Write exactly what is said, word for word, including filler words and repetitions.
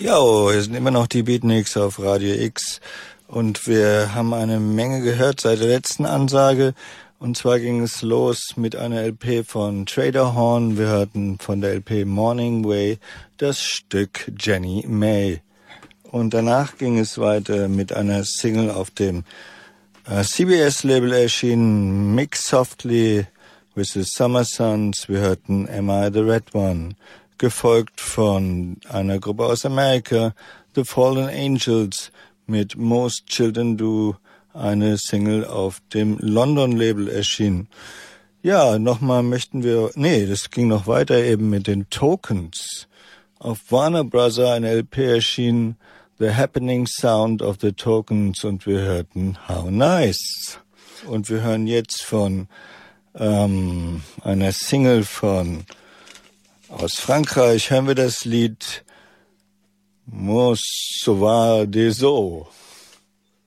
Ja, wir sind immer noch die Beatniks auf Radio X und wir haben eine Menge gehört seit der letzten Ansage. Und zwar ging es los mit einer L P von Trader Horn. Wir hörten von der L P Morning Way das Stück Jenny May. Und danach ging es weiter mit einer Single auf dem äh, C B S-Label erschienen, Mix Softly with the Summer Suns. Wir hörten Am I the Red One? Gefolgt von einer Gruppe aus Amerika, The Fallen Angels, mit Most Children Do, eine Single auf dem London-Label erschienen. Ja, nochmal möchten wir, nee, das ging noch weiter eben mit den Tokens. Auf Warner Bros. Eine L P erschienen, The Happening Sound of the Tokens, und wir hörten How Nice. Und wir hören jetzt von ähm, einer Single von aus Frankreich, hören wir das Lied Mon Sauveur des Eaux.